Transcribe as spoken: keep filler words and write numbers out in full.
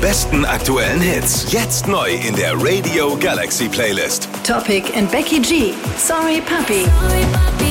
besten aktuellen Hits. Jetzt neu in der Radio Galaxy Playlist. Topic and Becky G. Sorry Puppy. Sorry, Puppy.